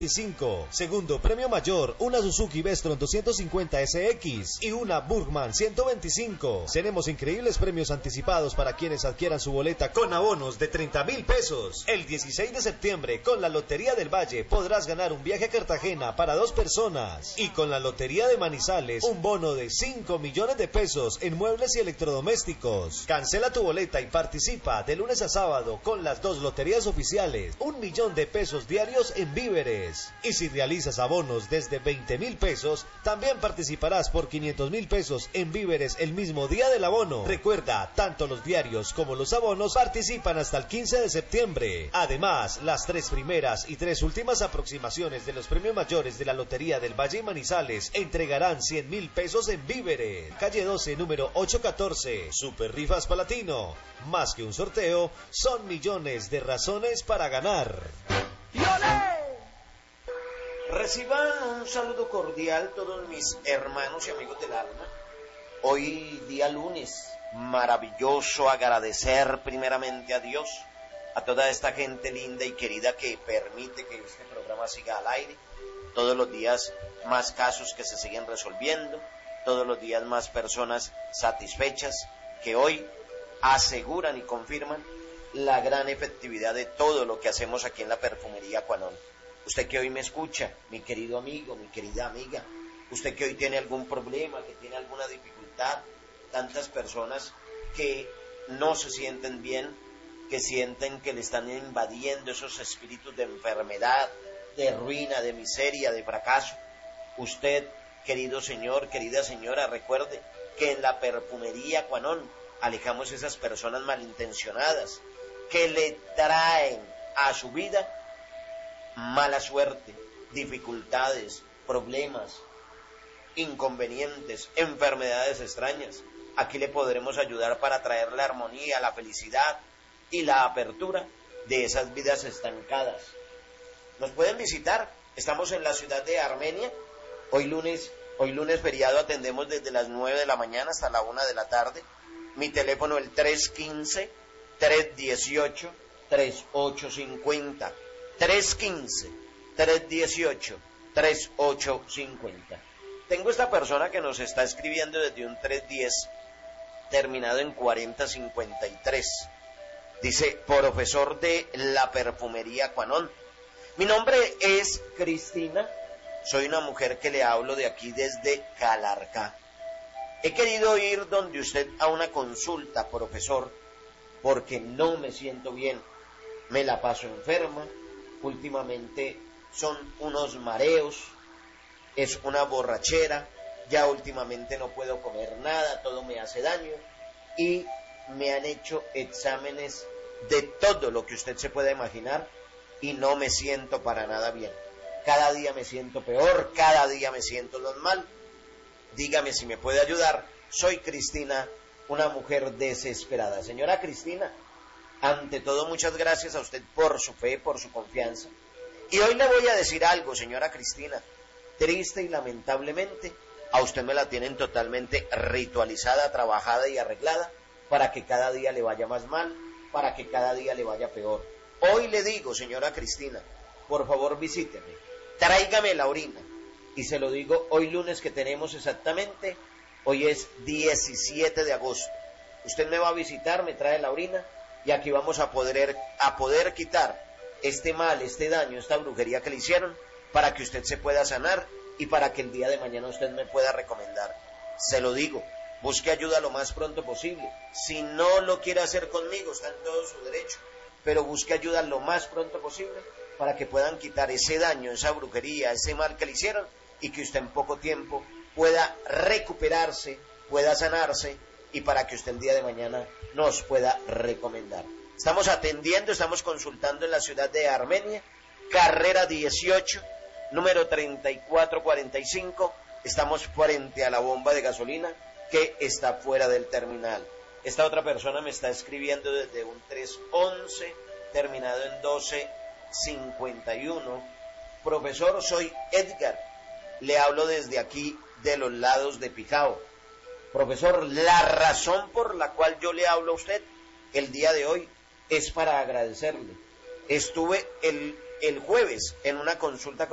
Segundo premio mayor, una Suzuki Vestron 250 SX y una Burgman 125. Tenemos increíbles premios anticipados para quienes adquieran su boleta con abonos de 30,000 pesos. El 16 de septiembre, con la Lotería del Valle, podrás ganar un viaje a Cartagena para 2 personas. Y con la Lotería de Manizales, un bono de 5 millones de pesos en muebles y electrodomésticos. Cancela tu boleta y participa de lunes a sábado con las 2 loterías oficiales. 1 millón de pesos diarios en víveres. Y si realizas abonos desde 20,000 pesos, también participarás por 500,000 pesos en víveres el mismo día del abono. Recuerda, tanto los diarios como los abonos participan hasta el 15 de septiembre. Además, las 3 primeras y 3 últimas aproximaciones de los premios mayores de la Lotería del Valle y Manizales entregarán 100,000 pesos en víveres. Calle 12, número 814. Super Rifas Palatino. Más que un sorteo, son millones de razones para ganar. Reciban un saludo cordial todos mis hermanos y amigos del alma. Hoy día lunes, maravilloso, agradecer primeramente a Dios, a toda esta gente linda y querida que permite que este programa siga al aire. Todos los días más casos que se siguen resolviendo, todos los días más personas satisfechas que hoy aseguran y confirman la gran efectividad de todo lo que hacemos aquí en la Perfumería Quanon. Usted que hoy me escucha, mi querido amigo, mi querida amiga, usted que hoy tiene algún problema, que tiene alguna dificultad, tantas personas que no se sienten bien, que sienten que le están invadiendo esos espíritus de enfermedad, de ruina, de miseria, de fracaso. Usted, querido señor, querida señora, recuerde que en la Perfumería Quanon alejamos esas personas malintencionadas que le traen a su vida mala suerte, dificultades, problemas, inconvenientes, enfermedades extrañas. Aquí le podremos ayudar para traer la armonía, la felicidad y la apertura de esas vidas estancadas. Nos pueden visitar, estamos en la ciudad de Armenia. Hoy lunes feriado, atendemos desde las 9 de la mañana hasta la 1 de la tarde. Mi teléfono el 315-318-3850. 315-318-3850. Tengo esta persona que nos está escribiendo desde un 310 terminado en 4053. Dice, profesor de la Perfumería Quanon. Mi nombre es Cristina, soy una mujer que le hablo de aquí desde Calarcá. He querido ir donde usted a una consulta, profesor, porque no me siento bien. Me la paso enferma. Últimamente son unos mareos, es una borrachera, ya últimamente no puedo comer nada, todo me hace daño y me han hecho exámenes de todo lo que usted se pueda imaginar y no me siento para nada bien. Cada día me siento peor, cada día me siento mal. Dígame si me puede ayudar. Soy Cristina, una mujer desesperada. Señora Cristina, ante todo, muchas gracias a usted por su fe, por su confianza. Y hoy le voy a decir algo, señora Cristina. Triste y lamentablemente, a usted me la tienen totalmente ritualizada, trabajada y arreglada para que cada día le vaya más mal, para que cada día le vaya peor. Hoy le digo, señora Cristina, por favor visíteme, tráigame la orina. Y se lo digo hoy lunes que tenemos exactamente, hoy es 17 de agosto. Usted me va a visitar, me trae la orina. Y aquí vamos a poder quitar este mal, este daño, esta brujería que le hicieron, para que usted se pueda sanar y para que el día de mañana usted me pueda recomendar. Se lo digo, busque ayuda lo más pronto posible. Si no lo quiere hacer conmigo, está en todo su derecho, pero busque ayuda lo más pronto posible para que puedan quitar ese daño, esa brujería, ese mal que le hicieron y que usted en poco tiempo pueda recuperarse, pueda sanarse y para que usted el día de mañana nos pueda recomendar. Estamos atendiendo, estamos consultando en la ciudad de Armenia, carrera 18, número 3445. Estamos frente a la bomba de gasolina que está fuera del terminal. Esta otra persona me está escribiendo desde un 311, terminado en 1251. Profesor, soy Edgar, le hablo desde aquí de los lados de Pijao. Profesor, la razón por la cual yo le hablo a usted el día de hoy es para agradecerle. Estuve el jueves en una consulta con